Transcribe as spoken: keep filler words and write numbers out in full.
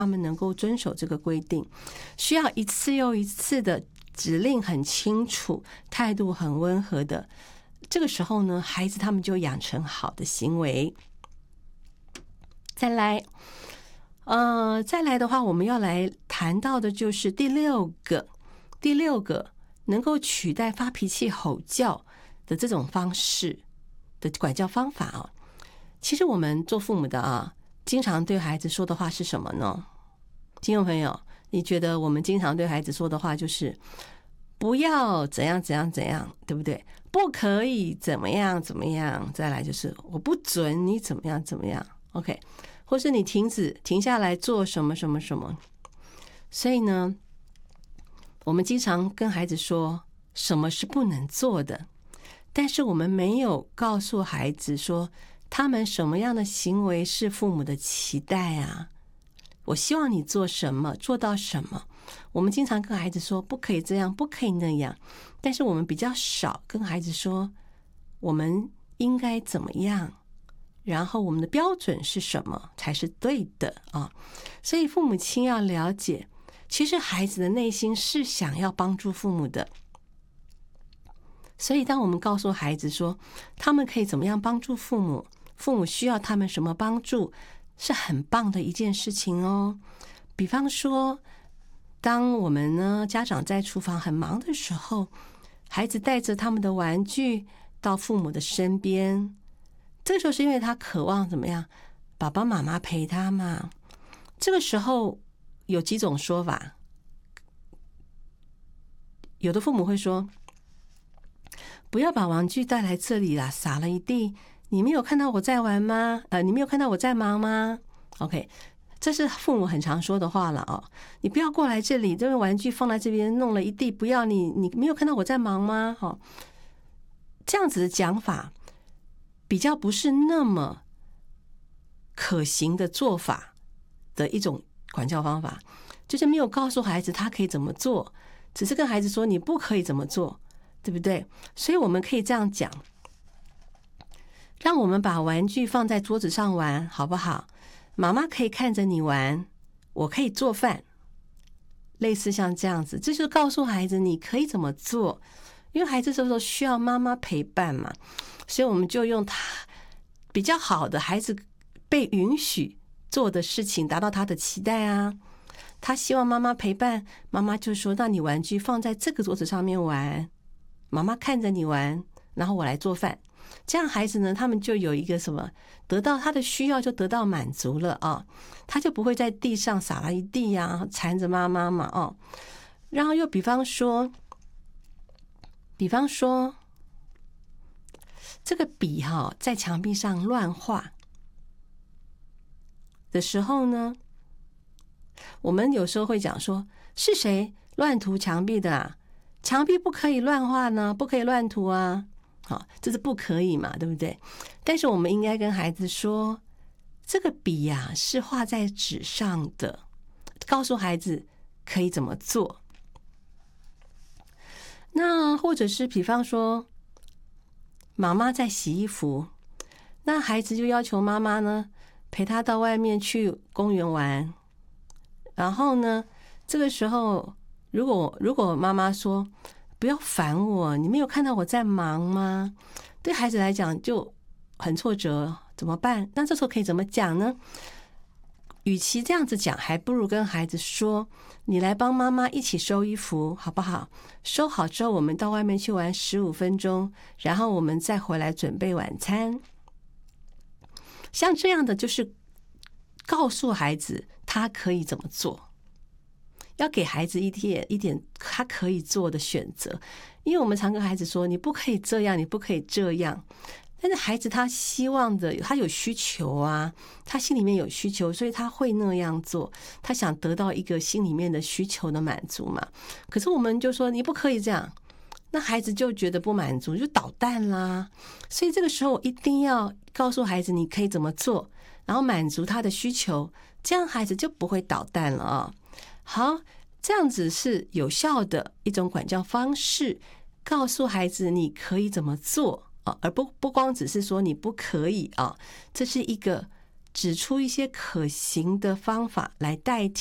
他们能够遵守这个规定，需要一次又一次的指令很清楚，态度很温和的，这个时候呢，孩子他们就养成好的行为。再来呃，再来的话，我们要来谈到的就是第六个第六个能够取代发脾气吼叫的这种方式的管教方法啊。其实我们做父母的啊，经常对孩子说的话是什么呢？听众朋友，你觉得我们经常对孩子说的话就是不要怎样怎样怎样，对不对？不可以怎么样怎么样，再来就是我不准你怎么样怎么样 OK， 或是你停止停下来做什么什么什么。所以呢，我们经常跟孩子说什么是不能做的，但是我们没有告诉孩子说他们什么样的行为是父母的期待啊，我希望你做什么做到什么。我们经常跟孩子说不可以这样不可以那样，但是我们比较少跟孩子说我们应该怎么样，然后我们的标准是什么才是对的啊。所以父母亲要了解，其实孩子的内心是想要帮助父母的，所以当我们告诉孩子说他们可以怎么样帮助父母，父母需要他们什么帮助，是很棒的一件事情哦。比方说，当我们呢家长在厨房很忙的时候，孩子带着他们的玩具到父母的身边，这个时候是因为他渴望怎么样，爸爸妈妈陪他嘛。这个时候有几种说法，有的父母会说不要把玩具带来这里啦，撒了一地，你没有看到我在玩吗？呃，你没有看到我在忙吗？ OK， 这是父母很常说的话了哦。你不要过来这里，这个玩具放在这边弄了一地，不要你，你没有看到我在忙吗？哦，这样子的讲法比较不是那么可行的做法的一种管教方法，就是没有告诉孩子他可以怎么做，只是跟孩子说你不可以怎么做，对不对？所以我们可以这样讲，让我们把玩具放在桌子上玩好不好？妈妈可以看着你玩，我可以做饭，类似像这样子，这就是告诉孩子你可以怎么做。因为孩子这时候需要妈妈陪伴嘛，所以我们就用他比较好的孩子被允许做的事情达到他的期待啊。他希望妈妈陪伴，妈妈就说那你玩具放在这个桌子上面玩，妈妈看着你玩，然后我来做饭。这样孩子呢，他们就有一个什么，得到他的需要就得到满足了啊，他就不会在地上撒了一地啊，缠着妈妈嘛哦。然后又比方说比方说这个笔哈在墙壁上乱画的时候呢，我们有时候会讲说是谁乱涂墙壁的啊？墙壁不可以乱画呢，不可以乱涂啊，好，这是不可以嘛，对不对？但是我们应该跟孩子说，这个笔呀、啊、是画在纸上的，告诉孩子可以怎么做。那或者是比方说妈妈在洗衣服，那孩子就要求妈妈呢陪他到外面去公园玩，然后呢这个时候如果如果妈妈说不要烦我，你没有看到我在忙吗？对孩子来讲就很挫折，怎么办？那这时候可以怎么讲呢？与其这样子讲，还不如跟孩子说，你来帮妈妈一起收衣服好不好？收好之后我们到外面去玩十五分钟，然后我们再回来准备晚餐。像这样的就是告诉孩子他可以怎么做，要给孩子一点一点他可以做的选择。因为我们常跟孩子说你不可以这样，你不可以这样，但是孩子他希望的，他有需求啊，他心里面有需求，所以他会那样做，他想得到一个心里面的需求的满足嘛。可是我们就说你不可以这样，那孩子就觉得不满足，就捣蛋啦。所以这个时候一定要告诉孩子你可以怎么做，然后满足他的需求，这样孩子就不会捣蛋了啊。好，这样子是有效的一种管教方式，告诉孩子你可以怎么做，而不不光只是说你不可以啊，这是一个指出一些可行的方法来代替